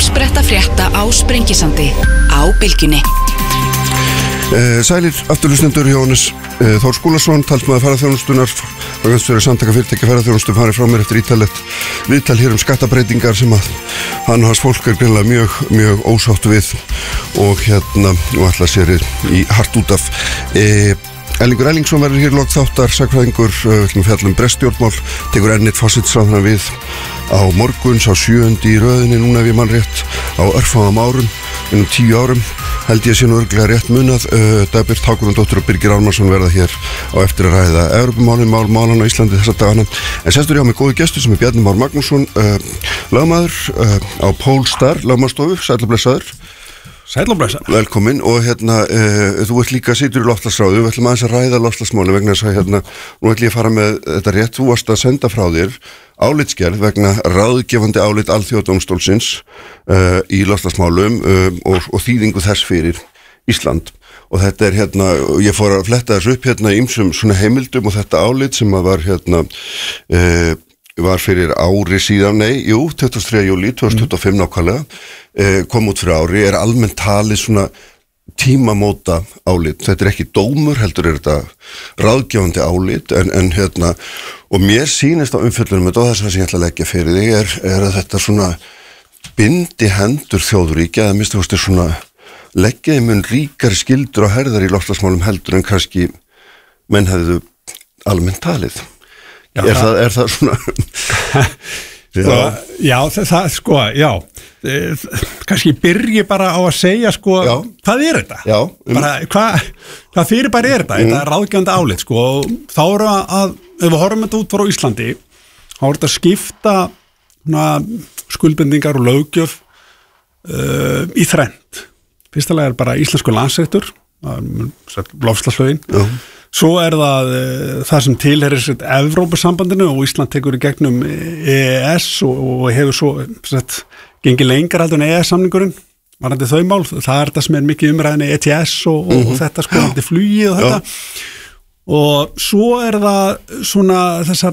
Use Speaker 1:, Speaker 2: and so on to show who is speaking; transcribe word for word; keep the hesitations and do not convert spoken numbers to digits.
Speaker 1: Uppspretta frétta á Sprengisandi á Bylgjunni.
Speaker 2: Uh, sælir, afturlustendur Jóhannes uh, Þór Skúlason, talsmaður ferðaþjónustunnar Framkvæmdastjóri Samtaka fyrirtækja ferðaþjónustu farið frá mér eftir ítalegt viðtal hér um skattabreytingar sem að hann og hans fólk er greinilega mjög, mjög ósátt við og hérna og ætla sér í hart út af uh, Erlingur Erlingsson verður hér lok þáttar sakfræðingur, uh, við fjallum breststjórnmál tekur ennit forsætisráðherra við á morgun, sá sjöundi í röðinni núna ef ég mann rétt á örfáum árum innum tíu árum held ég sé nú örglega rétt munað uh, Dagbjört Hákonardóttir og Birgir Ármannsson verða hér á eftir að ræða Evrópumálin, mál málan á Íslandi þessa dagana en sestur ég á mig góði gestur sem er Bjarni Már Magnússon uh, lögmaður uh, á Polestar lögmaðstofu, sæll og blessaður
Speaker 3: Sæll og blessaður
Speaker 2: velkomin og hérna uh, þú ert líka situr í loftslagsráði við ætlum aðeins að ræða loftslagsmáli vegna þess að hérna nú ætlum ég að fara með þetta rétt þú varst að senda frá þér álitsgerð vegna ráðgefandi álit Alþjóðadómstólsins uh, í loftslagsmálum uh, og, og þýðingu þess fyrir Ísland og þetta er hérna, ég fór að fletta þessu upp hérna í ýmsum svona heimildum og þetta álit sem að var hérna uh, var fyrir ári síðan, nei, jú, tuttugasta og þriðja júlí tvö þúsund tuttugu og fimm nákvæmlega uh, kom út fyrir ári, er almennt talið svona tímamóta álit, þetta er ekki dómur heldur er þetta ráðgefandi álit en, en hérna og mér sýnist á umfjöllunum og það sem ég ætla að leggja fyrir þig er, er að þetta svona bindi hendur þjóðuríkja eða minnst þú veist svona leggjaði mun ríkari skyldur á herðar í loftslagsmálum heldur en kannski menn hefðu almennt talið já, er, það, er það svona
Speaker 3: sko, já, það, það sko, já e, kannski byrji bara á að segja sko,
Speaker 2: já.
Speaker 3: Hvað er þetta?
Speaker 2: Já, um.
Speaker 3: bara, hvað, hvað fyrir bara er þetta? Mm. Þetta er ráðgefandi álit sko, og þá eru að, ef við horfum þetta út frá Íslandi, þá er þetta að skipta na, skuldbendingar og löggjöf uh, í þrennt. Fyrsta lega er bara íslensku landsréttur, loftslagslögin. Já. Svo er það það sem tilheyrir sér Evrópusambandinu og Ísland tekur í gegnum E E S og, og hefur svo sett, gengið lengra heldur en E E S-samningurinn varandi þau mál, það er þetta sem er mikið umræðinni E T S og, mm-hmm. og, og þetta sko varandi flugið og þetta Já. Og svo er það svona þessar